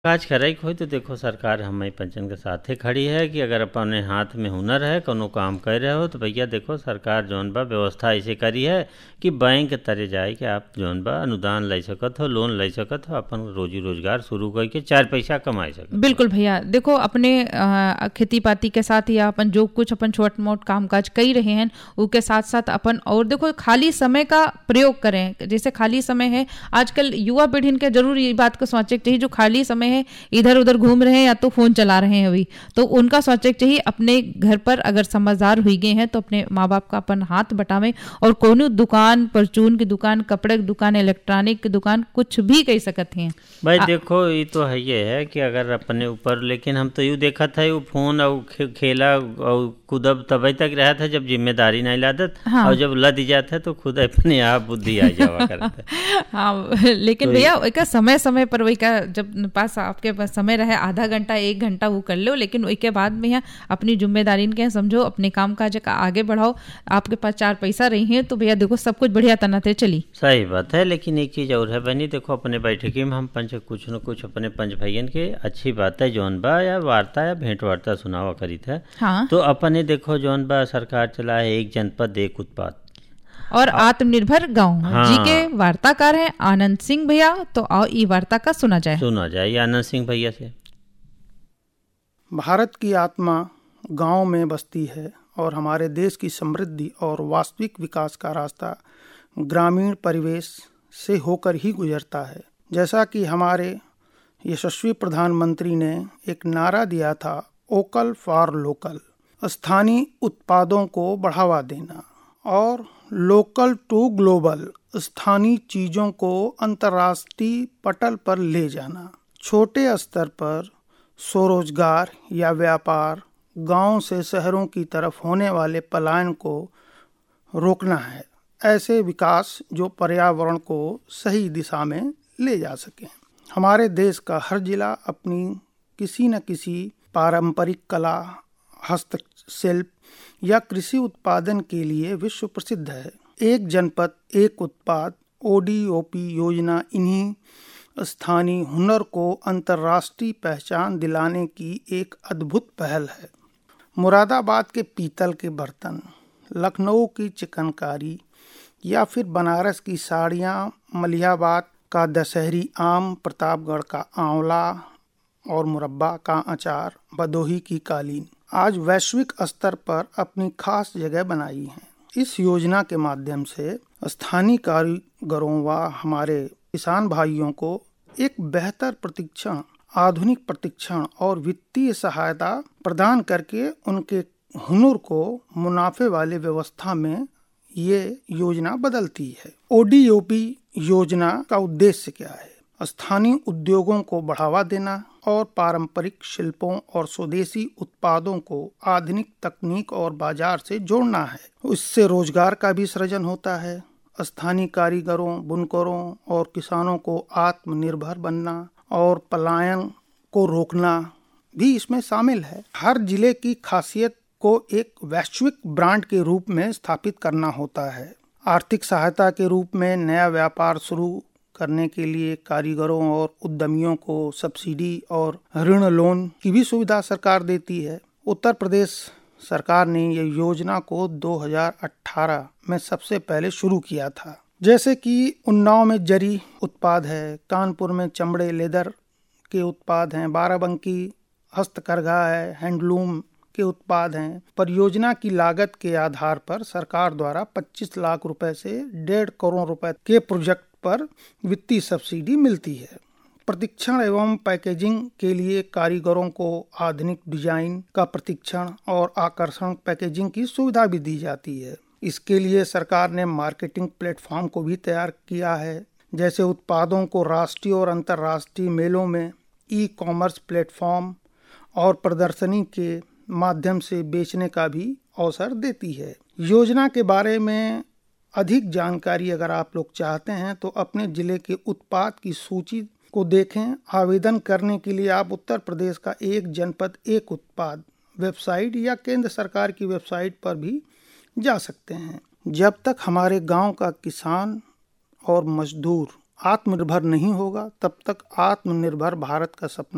काज करे के होई तो देखो सरकार हमारी पंचन के साथे खड़ी है कि अगर अपने हाथ में हुनर है कोनो काम कर रहे हो तो भैया देखो सरकार जौन बा व्यवस्था ऐसे करी है कि बैंक के तरे जाए कि आप जौन बा अनुदान ले सकत हो, लोन ले सकत हो, अपन रोजी रोजगार शुरू करके 4 पैसा कमाए सकत हो। बिल्कुल भैया, देखो अपने खेती पाती के साथ या अपन जो कुछ अपन छोट मोट काम काज कर रहे हैं उसके साथ साथ अपन और देखो खाली समय का प्रयोग करें। जैसे खाली समय है आजकल युवा पीढ़ी के जरूर ये बात को सोचे चाहिए, जो खाली समय है इधर उधर घूम रहे हैं या तो फोन चला रहे हैं अभी, तो उनका सोचे चाहिए अपने घर पर अगर समझदार हुई गए हैं तो अपने माँ बाप का अपन हाथ बटावें और कोनो दुकान, परचून की दुकान, कपड़े की दुकान, इलेक्ट्रॉनिक की दुकान, कुछ भी कह सकते हैं भाई। देखो ये तो है ये है कि अगर अपने ऊपर, लेकिन हम तो यूँ देखा था वो फोन और खेला और कूदब तभी तक रहा था जब जिम्मेदारी नहीं लादत। हाँ। और जब लद जाता तो खुद अपने आप बुद्धि आ जावा करता। हाँ, लेकिन तो भैया एक समय समय पर वही का जब पास आपके पास समय रहे आधा घंटा 1 घंटा वो कर लो, लेकिन उसके बाद में यहाँ अपनी जिम्मेदारी के समझो, अपने काम काज का आगे बढ़ाओ। आपके पास 4 पैसा रही हैं तो भैया देखो सब कुछ बढ़िया तनाते चली। सही बात है, लेकिन एक चीज और है बहनी, देखो अपने बैठकी में हम पंच कुछ न कुछ अपने पंच भैयन के अच्छी बात है जौन बा या वार्ता या भेंट वार्ता सुनावा करी था। हाँ। तो अपने देखो जौन बा सरकार चला है एक जनपद एक उत्पाद और आत्मनिर्भर गांव। हाँ। जी के वार्ताकार हैं आनंद सिंह भैया, तो आओ ई वार्ता का सुना जाए आनंद सिंह भैया से। भारत की आत्मा गांव में बसती है और हमारे देश की समृद्धि और वास्तविक विकास का रास्ता ग्रामीण परिवेश से होकर ही गुजरता है। जैसा कि हमारे यशस्वी प्रधानमंत्री ने एक नारा दिया था, वोकल फॉर लोकल, स्थानीय उत्पादों को बढ़ावा देना, और लोकल टू ग्लोबल, स्थानीय चीजों को अंतर्राष्ट्रीय पटल पर ले जाना। छोटे स्तर पर स्वरोजगार या व्यापार, गांव से शहरों की तरफ होने वाले पलायन को रोकना है। ऐसे विकास जो पर्यावरण को सही दिशा में ले जा सके। हमारे देश का हर जिला अपनी किसी न किसी पारंपरिक कला, हस्तशिल्प या कृषि उत्पादन के लिए विश्व प्रसिद्ध है। एक जनपद एक उत्पाद ODOP योजना इन्हीं स्थानीय हुनर को अंतर्राष्ट्रीय पहचान दिलाने की एक अद्भुत पहल है। मुरादाबाद के पीतल के बर्तन, लखनऊ की चिकनकारी या फिर बनारस की साड़ियाँ, मलिहाबाद का दशहरी आम, प्रतापगढ़ का आंवला और मुरब्बा का अचार, भदोही की कालीन आज वैश्विक स्तर पर अपनी खास जगह बनाई हैं। इस योजना के माध्यम से स्थानीय कारीगरों व हमारे किसान भाइयों को एक बेहतर प्रशिक्षण, आधुनिक प्रशिक्षण और वित्तीय सहायता प्रदान करके उनके हुनर को मुनाफे वाले व्यवस्था में ये योजना बदलती है। ODOP योजना का उद्देश्य क्या है? स्थानीय उद्योगों को बढ़ावा देना और पारंपरिक शिल्पों और स्वदेशी उत्पादों को आधुनिक तकनीक और बाजार से जोड़ना है। इससे रोजगार का भी सृजन होता है। स्थानीय कारीगरों, बुनकरों और किसानों को आत्मनिर्भर बनना और पलायन को रोकना भी इसमें शामिल है। हर जिले की खासियत को एक वैश्विक ब्रांड के रूप में स्थापित करना होता है। आर्थिक सहायता के रूप में नया व्यापार शुरू करने के लिए कारीगरों और उद्यमियों को सब्सिडी और ऋण लोन की भी सुविधा सरकार देती है। उत्तर प्रदेश सरकार ने यह योजना को 2018 में सबसे पहले शुरू किया था। जैसे कि उन्नाव में जरी उत्पाद है, कानपुर में चमड़े लेदर के उत्पाद हैं, बाराबंकी हस्तकरघा है, हैंडलूम के उत्पाद हैं। परियोजना की लागत के आधार पर सरकार द्वारा 25 लाख रुपए से 1.5 करोड़ रुपए के प्रोजेक्ट पर वित्तीय सब्सिडी मिलती है। प्रशिक्षण एवं पैकेजिंग के लिए कारीगरों को आधुनिक डिजाइन का प्रशिक्षण और आकर्षक पैकेजिंग की सुविधा भी दी जाती है। इसके लिए सरकार ने मार्केटिंग प्लेटफॉर्म को भी तैयार किया है। जैसे उत्पादों को राष्ट्रीय और अंतर्राष्ट्रीय मेलों में ई-कॉमर्स प्लेटफॉर्म और प्रदर्शनी के माध्यम से बेचने का भी अवसर देती है। योजना के बारे में अधिक जानकारी अगर आप लोग चाहते हैं तो अपने जिले के उत्पाद की सूची को देखें। आवेदन करने के लिए आप उत्तर प्रदेश का एक जनपद एक उत्पाद वेबसाइट या केंद्र सरकार की वेबसाइट पर भी जा सकते हैं। जब तक हमारे गांव का किसान और मजदूर आत्मनिर्भर नहीं होगा, तब तक आत्मनिर्भर भारत का सपना